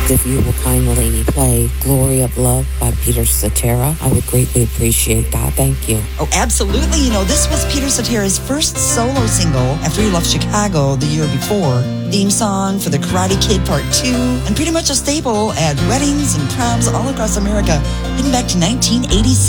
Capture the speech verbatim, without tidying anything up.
If you will kindly play Glory of Love by Peter Cetera, I would greatly appreciate that. Thank you. Oh, absolutely. You know, this was Peter Cetera's first solo single after he left Chicago the year before. Theme song for The Karate Kid Part two, and pretty much a staple at weddings and proms all across America, dating back to nineteen eighty-six.